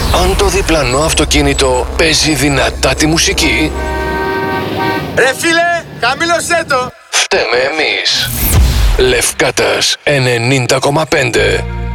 Αν το διπλανό αυτοκίνητο παίζει δυνατά τη μουσική, ρε φίλε, χαμήλωσέ το. φταίμε εμείς. Λευκάτας 90,5.